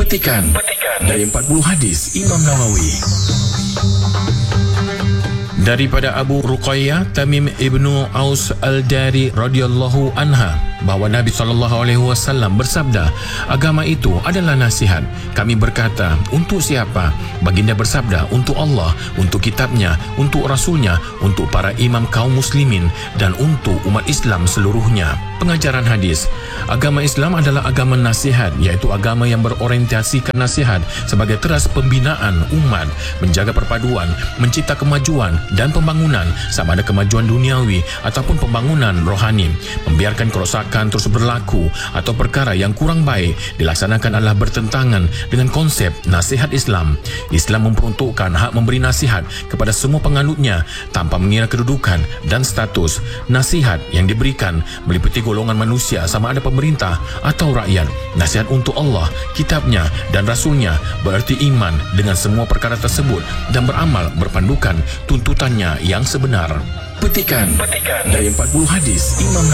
Petikan dari 40 hadis Imam Nawawi. Daripada Abu Ruqayyah Tamim ibnu Aus al-Dari radhiyallahu anha bahawa Nabi SAW bersabda, agama itu adalah nasihat. Kami berkata, untuk siapa? Baginda bersabda, untuk Allah, untuk kitabnya, untuk rasulnya, untuk para imam kaum muslimin dan untuk umat Islam seluruhnya. Pengajaran hadis. Agama Islam adalah agama nasihat, iaitu agama yang berorientasikan nasihat sebagai teras pembinaan umat, menjaga perpaduan, mencipta kemajuan dan pembangunan, sama ada kemajuan duniawi ataupun pembangunan rohani. Membiarkan kerosakan terus berlaku atau perkara yang kurang baik dilaksanakan adalah bertentangan dengan konsep nasihat Islam. Islam memperuntukkan hak memberi nasihat kepada semua penganutnya tanpa mengira kedudukan dan status. Nasihat yang diberikan meliputi golongan manusia sama ada pemerintah atau rakyat. Nasihat untuk Allah, kitabnya dan rasulnya berarti iman dengan semua perkara tersebut dan beramal berpandukan tuntutannya yang sebenar. Petikan dari 40 hadis Imam Nawawi.